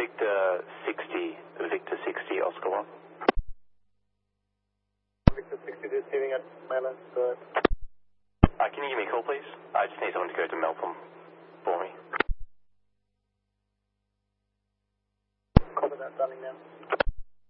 Victor 60, Oscar 1. Victor 60 receiving at Melbourne, go ahead. Can you give me a call, please? I just need someone to go to Melbourne for me. Copy that, darling, now.